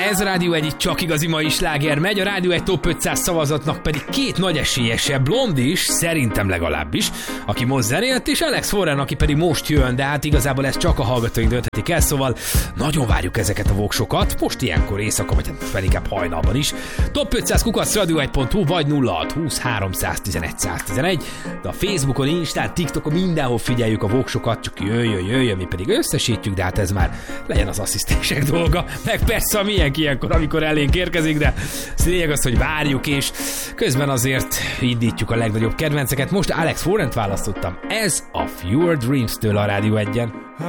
Ez a Rádió 1, csak igazi mai sláger megy, a Rádió 1 Top 500 szavazatnak pedig két nagy esélyese, Blondie is, szerintem legalábbis, aki most zenélt, és Alex Warren, aki pedig most jön, de hát igazából ez csak a hallgatóink dönthetik el, szóval nagyon várjuk ezeket a voksokat, most ilyenkor éjszaka, vagy hát inkább hajnalban is. Top 500 @radio1.hu vagy 0620 311 111, de a Facebookon, Instán, TikTokon mindenhol figyeljük a voksokat, csak jöjjön, mi pedig összesítjük, de hát ez már legyen az asszisztensek dolga, meg persze a milyen ilyenkor, amikor elénk érkezik, de lényeg az, hogy várjuk, és közben azért indítjuk a legnagyobb kedvenceket. Most Alex Warrent választottam, ez a Fewer Dreams-től a Rádió 1-en.